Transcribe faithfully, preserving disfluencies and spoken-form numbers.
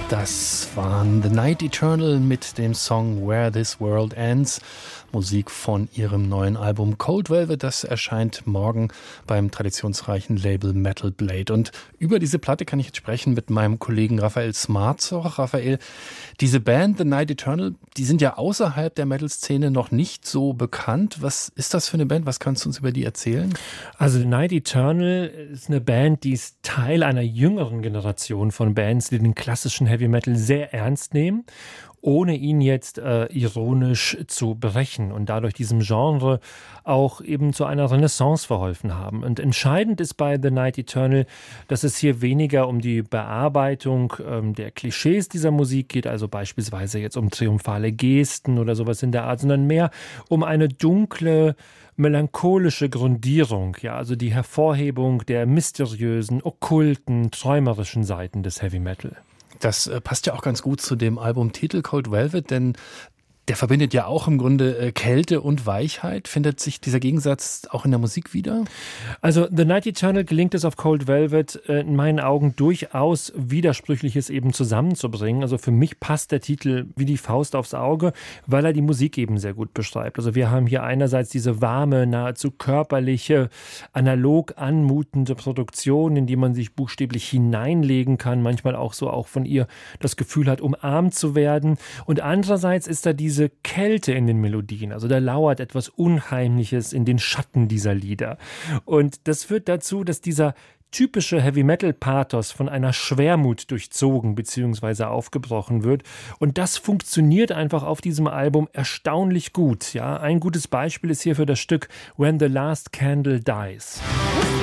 Das waren The Night Eternal mit dem Song Where This World Ends. Musik von ihrem neuen Album Cold Velvet. Das erscheint morgen beim traditionsreichen Label Metal Blade. Und über diese Platte kann ich jetzt sprechen mit meinem Kollegen Raphael Smarzoch. Raphael, diese Band The Night Eternal, die sind ja außerhalb der Metal-Szene noch nicht so bekannt. Was ist das für eine Band? Was kannst du uns über die erzählen? Also The Night Eternal ist eine Band, die ist Teil einer jüngeren Generation von Bands, die den klassischen Heavy Metal sehr ernst nehmen, ohne ihn jetzt äh, ironisch zu brechen und dadurch diesem Genre auch eben zu einer Renaissance verholfen haben. Und entscheidend ist bei The Night Eternal, dass es hier weniger um die Bearbeitung ähm, der Klischees dieser Musik geht, also beispielsweise jetzt um triumphale Gesten oder sowas in der Art, sondern mehr um eine dunkle, melancholische Grundierung, ja, also die Hervorhebung der mysteriösen, okkulten, träumerischen Seiten des Heavy Metal. Das äh, passt ja auch ganz gut zu dem Albumtitel Cold Velvet, denn der verbindet ja auch im Grunde äh, Kälte und Weichheit. Findet sich dieser Gegensatz auch in der Musik wieder? Also The Night Eternal gelingt es auf Cold Velvet äh, in meinen Augen durchaus Widersprüchliches eben zusammenzubringen. Also für mich passt der Titel wie die Faust aufs Auge, weil er die Musik eben sehr gut beschreibt. Also wir haben hier einerseits diese warme, nahezu körperliche, analog anmutende Produktion, in die man sich buchstäblich hineinlegen kann, manchmal auch so auch von ihr das Gefühl hat, umarmt zu werden. Und andererseits ist da diese Kälte in den Melodien. Also da lauert etwas Unheimliches in den Schatten dieser Lieder. Und das führt dazu, dass dieser typische Heavy-Metal-Pathos von einer Schwermut durchzogen bzw. aufgebrochen wird. Und das funktioniert einfach auf diesem Album erstaunlich gut. Ja, ein gutes Beispiel ist hier für das Stück When the Last Candle Dies.